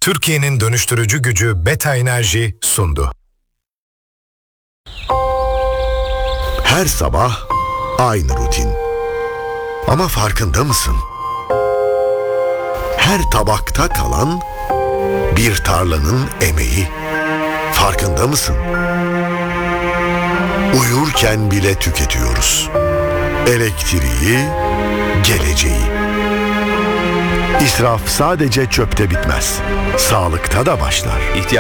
Türkiye'nin dönüştürücü gücü Beta Enerji sundu. Her sabah aynı rutin. Ama farkında mısın? Her tabakta kalan bir tarlanın emeği. Farkında mısın? Uyurken bile tüketiyoruz. Elektriği, geleceği. İsraf sadece çöpte bitmez. Sağlıkta da başlar.